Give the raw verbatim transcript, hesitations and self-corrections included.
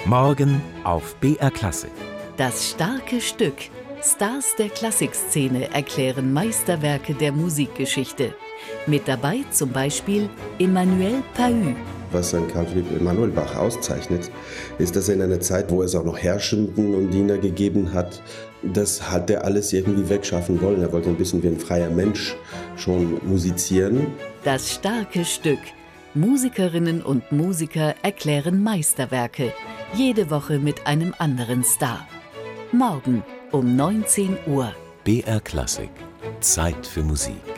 Morgen auf B R Klassik. Das starke Stück. Stars der Klassikszene erklären Meisterwerke der Musikgeschichte. Mit dabei zum Beispiel Emmanuel Pahud. Was an Carl Philipp Emanuel Bach auszeichnet, ist, dass er in einer Zeit, wo es auch noch Herrschenden und Diener gegeben hat, das hat er alles irgendwie wegschaffen wollen. Er wollte ein bisschen wie ein freier Mensch schon musizieren. Das starke Stück. Musikerinnen und Musiker erklären Meisterwerke. Jede Woche mit einem anderen Star. Morgen um neunzehn Uhr. B R Klassik. Zeit für Musik.